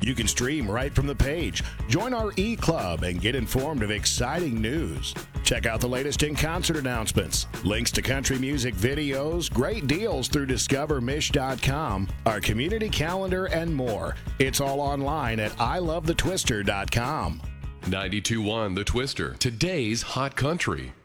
You can stream right from the page. Join our e-club and get informed of exciting news. Check out the latest in-concert announcements, links to country music videos, great deals through discovermish.com, our community calendar, and more. It's all online at ilovethetwister.com. 92.1 The Twister, today's hot country.